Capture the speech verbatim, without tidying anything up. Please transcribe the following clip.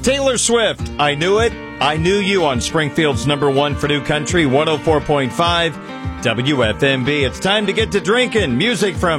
Taylor Swift, I Knew It, I Knew You on Springfield's number one for New Country, one oh four point five W F M B. It's time to get to drinking. Music from